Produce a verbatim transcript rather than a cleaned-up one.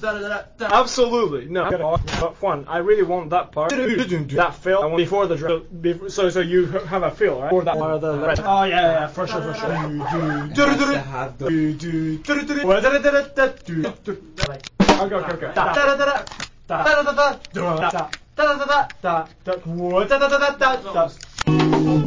Absolutely. No. Juan, I really want that part. That fill before the drum. Before, so so you have a fill, right? Before that part of the rest. Oh yeah, yeah, for sure, for sure. Okay, okay, okay. Da da da da da da da da da da da da da da da da